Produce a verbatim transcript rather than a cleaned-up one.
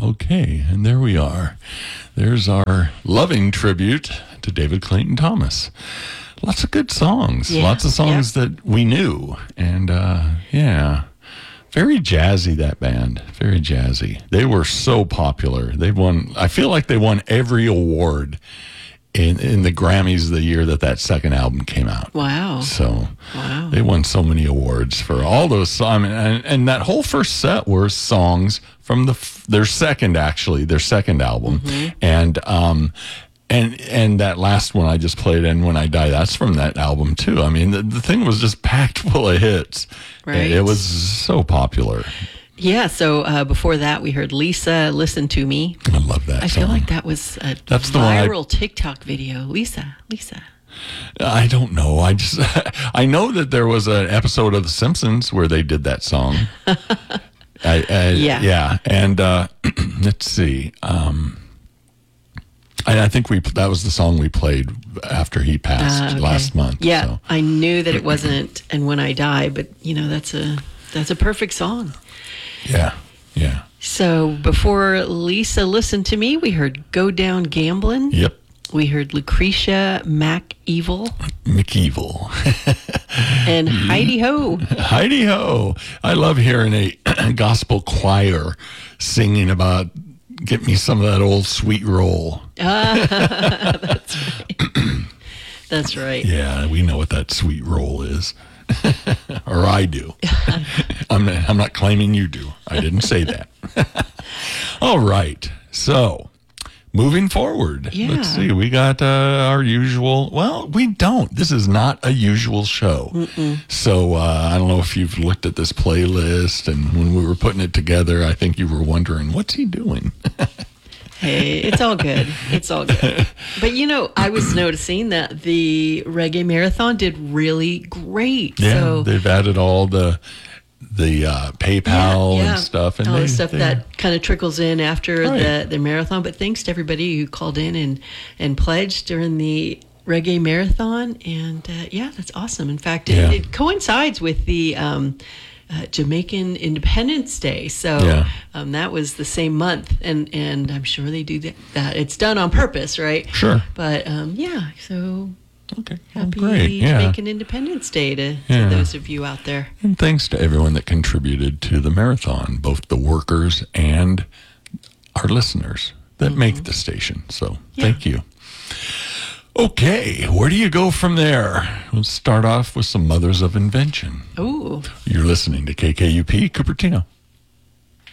Okay, and there we are. There's our loving tribute to David Clayton Thomas. Lots of good songs. Yeah, Lots of songs yeah. that we knew. And, uh, yeah, very jazzy, that band. Very jazzy. They were so popular. They won, I feel like they won every award in, in the Grammys the year that that second album came out. Wow. So Wow. they won so many awards for all those songs. And, and that whole first set were songs from the their second, actually, their second album. Mm-hmm. And, um, And and that last one I just played, And When I Die, that's from that album, too. I mean, the, the thing was just packed full of hits. Right. It was so popular. Yeah, so uh, before that, we heard Lisa, Listen to Me. I love that I song. feel like that was a That's the one I- viral TikTok video. Lisa, Lisa. I don't know. I just I know that there was an episode of The Simpsons where they did that song. I, I, Yeah. Yeah. And uh, let's see. Um, I, I think we that was the song we played after he passed Uh, okay. last month. Yeah, So. I knew that it wasn't And When I Die, but, you know, that's a that's a perfect song. Yeah. Yeah. So before Lisa, Listen to Me, we heard Go Down Gamblin'. Yep. We heard Lucretia Mac Evil McEvil. and Heidi Ho. Heidi ho. I love hearing a gospel choir singing about get me some of that old sweet roll. That's right. That's right. Yeah, we know what that sweet roll is. Or I do. I'm not, I'm not claiming you do. I didn't say that. All right. So, moving forward. Yeah. Let's see. We got uh, our usual. Well, we don't. This is not a usual show. Mm-mm. So, uh, I don't know if you've looked at this playlist. And when we were putting it together, I think you were wondering, what's he doing? Hey, it's all good. It's all good. But, you know, I was noticing that the Reggae Marathon did really great. Yeah, so, they've added all the the uh, PayPal yeah, yeah. and stuff. And all they, the stuff they- that kind of trickles in after Right. the, the marathon. But thanks to everybody who called in and, and pledged during the Reggae Marathon. And, uh, yeah, that's awesome. In fact, it, Yeah. it coincides with the um, uh, Jamaican Independence Day. So Yeah. um, that was the same month. And, and I'm sure they do that, that. It's done on purpose, right? Sure. But, um, yeah, so Okay. Well, happy great. Yeah. Jamaican Independence Day to, to Yeah. those of you out there. And thanks to everyone that contributed to the marathon, both the workers and our listeners that make the station. So Yeah. thank you. Okay, where do you go from there? We'll start off with some Mothers of Invention. Ooh. You're listening to K K U P Cupertino.